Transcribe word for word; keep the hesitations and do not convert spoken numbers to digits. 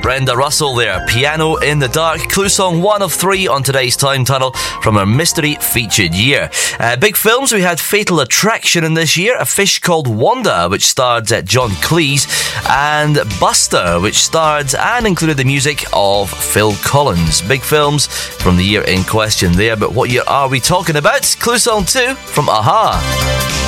Brenda Russell there, Piano in the Dark, clue song one of three on today's Time Tunnel from our mystery featured year. Uh, big films, we had Fatal Attraction in this year, A Fish Called Wanda, which starred uh, John Cleese, and Buster, which starred and included the music of Phil Collins. Big films from the year in question there, but what year are we talking about? Clue song two from a-ha.